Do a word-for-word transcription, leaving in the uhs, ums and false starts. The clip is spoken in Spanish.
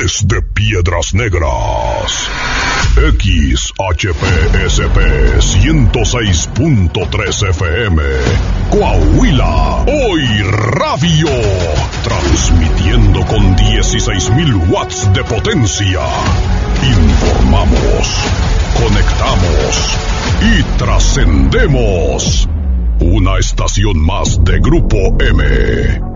desde Piedras Negras. X H P S P ciento seis punto tres F M, Coahuila, Hoy Radio, transmitiendo con dieciséis mil watts de potencia. Informamos, conectamos y trascendemos. Una estación más de Grupo M.